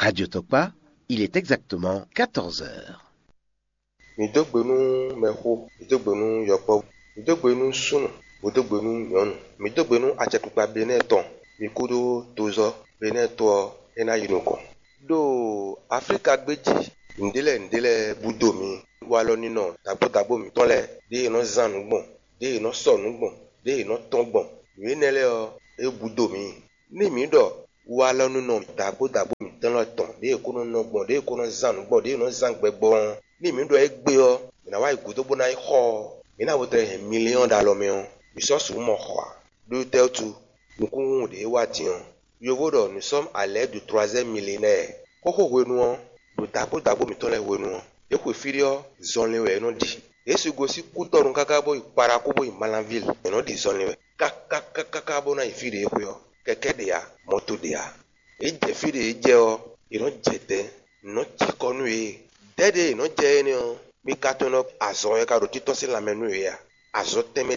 Radio Tokpa, il est exactement 14 heures. Midogbenu meho, midogbenu yokpo, midogbenu sunu, midogbenu nyonu, midogbenu achetukpa beneton, mikudo tozo, beneto ena yinoko. Do Afrika gbeji, ndele budomi, walo nino, tabo mi tonle, de no zanu bon, de no sonu bon, de no ton bon, yenele e budomi, ni mi do, walo nino, tabo mi tonle ton, de kono no bon, de kono zanu bon, de no zangbe bon. Ni mi do egbe o mina wa igudo bona ho mina wo $1 million me o mi so su mo ho do tell to nkun de wa ti o yowo do nous sommes à l'ère du 3e millénaire koko wenu o do tabo mi to le wenu o e ko firio zonle we no di e su go si ku torun kaka bo ipara ko bo Malanville e no di zonle we kaka bo na ifire e ko yo keke de ya moto de ya e je fire e je o e no jete no ti konu e dede no je ni o mi katono azo e ka ro tito si lamenu ya azo teme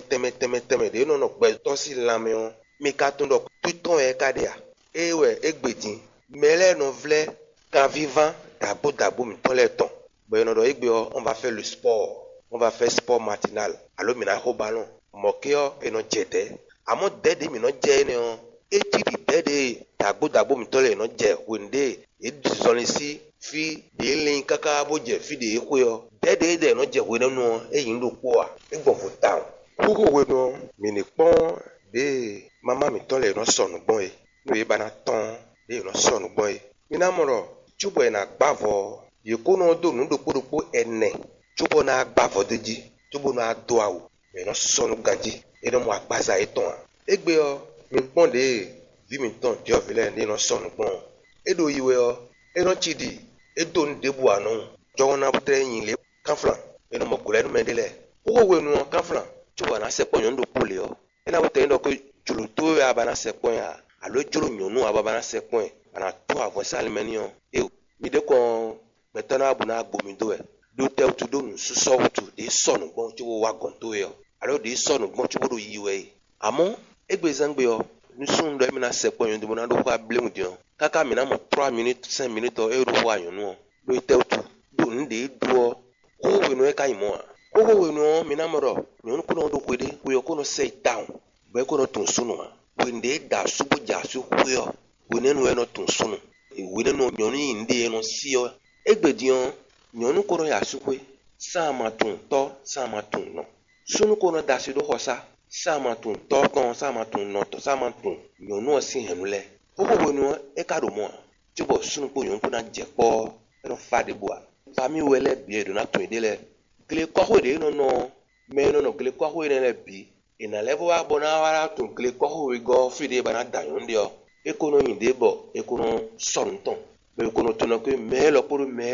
de no gbe to si lame o mi katono tito e ka dia ewe egbedin mele no vle ka vivant dabo mi to le ton be no do egbe o on va faire le sport on va faire sport matinal alo mi na ho ballon mo ke o e no jete amo dede mi no je ni o e ti di dede dabo mi to le no je wende e dizoni si fi de lin kaka boje fi de ko yo dede no je we no eyin lo po a egbonfo town koko we no mi ni pon de mama mi ton le no sonu gbon e no e bana ton de no sonu gbon e mi na moro chubo e na gbavo ye ko no do nu do podopo ene chubo na gbavo deji chubo na do awo me no sonu gaji e no mo agbaza e ton egbe o mi pon de vi mi ton de o vile de no sonu gbon e do yiwe o e no chidi edo ndebu anu jona butre yin le kanflan eno mokule no mendele o wenu kanflan chuba na sepo nyondo pole o ena butre ndo ko julu to ya bana sepo ya alo julu nyonu aba bana sepo ana to avo salmenio e mi de ko betana abuna gbomi do e do te tu do nu so tu de sonu gbon chubo wa gon to yo alo de sonu gbon chubo do yiwe amo egbe zangbe o nu sun do mi na sepo nyondo na do kwa blemu dio kaka mina mo 3 minutes 5 minutes o eru wa yonu do teutu do nde do ko we no e kai mo ko we no mina mo ro nyonu ko no do kwede we ko no say down be ko no tun sunu we nde da subu ja su kuyo we ne no tun sunu e we ne no nyonu nde no sio egbedion nyonu ko no ya sukwe sama tun to sama tun no sunu ko no da si do hosa sama tun to kon sama tun no to sama tun nyonu o si henule koko wenu e ka do mo tibo sunu po yon na je po no fa de boa fami wele bi do na to idele kle ko ho de no me no kle ko ho ne le bi ina level wa bona wara to kle ko ho we go fi de bana da yon dio e ko no yin de bo e ko no son ton be ko no to no ko me lo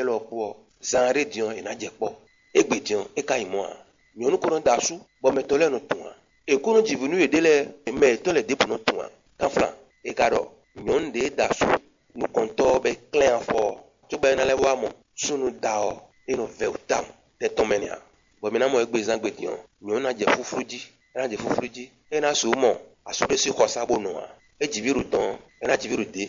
po zanre dion ina je po egbe dion e ka imo a nyonu ko no da su bo me to le no to a e ko no jivunu idele me to le de po no to a kan flan e ka do nyon de da su nu konto be clean for to be na lewa mo sunu dao ino veltam te tomenia bo mina mo egbe zangbe dion nyon na je fufuruji e na su mo asu de si khosa bonu a e jibiru ton e na jibiru de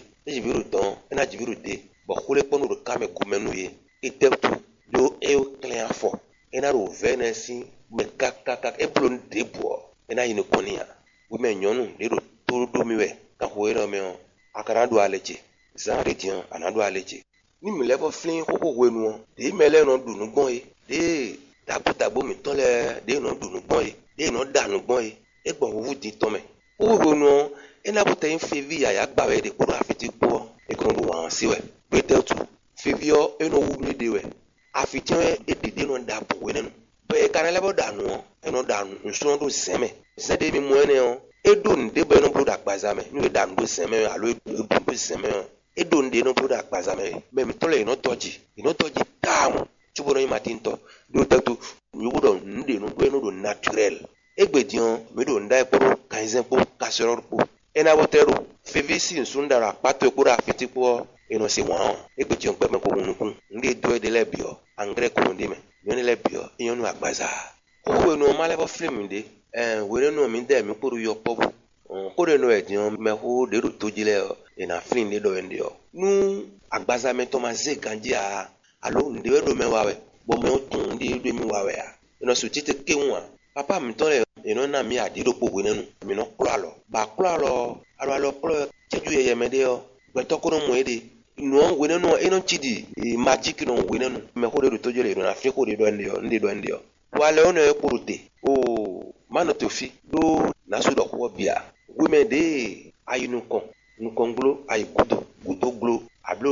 e na jibiru de bo khule ponu do kame kumenu ye e teptu do e clean for e na ro venesi me kaka e blon de bo e na yinu konia wo me nyonu de ro to do mi we ka hoero me o akara do aleje zanre dion anado aleje ni mi lebo flin koko wenu de mele no dunu gbon e de dabo mi ton le de no dunu gbon e de no danu gbon e egbon wuwu di ton me o wenu e na bo te in fevi ya gba we de ko afiti gbo e ko do wan siwe betel tu fevi o e no wu mi de we afiti e de no dabo we nenu be kana lebo danu e no danu nso do seme se de mi mo ene o edon de be no broda gbazame ni dan do seme alo do seme edon de no broda gbazame me mi tole no toji tam chubo no imatinto do tatu ni wodo nde no do naturel egbedion me do ndai poro kaizen po kasoro po ena botero fevisi nsundara pato ekura fitipo eno se won egbedion pe me ko nukun nde do de lebio angre ko ndime ni le lebio yonu agbaza ko we no male bo film de were no mi de mi kporo yo pobu kóde no edion me ho de to jile ina flin de do ndio nu agbaza me to ma ze ganjia alo ndi we do me wawe bo me tun ndi do mi wawe a ino su tite kenwa papa mi to le ino na mi adi do pogo nenu mi no klalo ba klalo alo klo cheju ye me de o gbe to ko no mo ede no we nenu ino chidi magic no we nenu me ho de to jile ino na fi ko de do ndio wale ono e kurute o mano tofi do na su do ko bia women de ayinu kon glo ay gudo glo